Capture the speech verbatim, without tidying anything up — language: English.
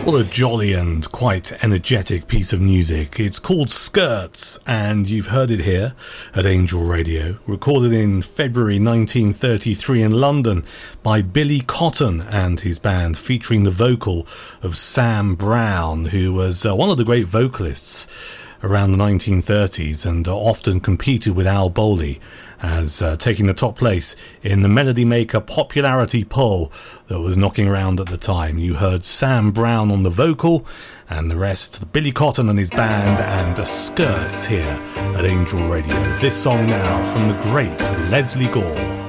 What a jolly and quite energetic piece of music. It's called Skirts, and you've heard it here at Angel Radio, recorded in February nineteen thirty-three in London by Billy Cotton and his band, featuring the vocal of Sam Brown, who was uh, one of the great vocalists around the nineteen thirties and uh, often competed with Al Bowley as uh, taking the top place in the Melody Maker popularity poll that was knocking around at the time. You heard Sam Brown on the vocal, and the rest, Billy Cotton and his band, and uh, Skirts here at Angel Radio. This song now from the great Leslie Gore.